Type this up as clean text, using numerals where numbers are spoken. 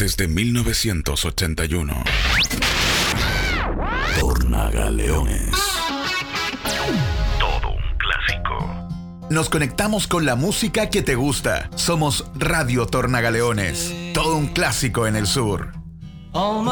desde 1981. Tornagaleones. Todo un clásico. Nos conectamos con la música que te gusta. Somos Radio Tornagaleones. Todo un clásico en el sur. All my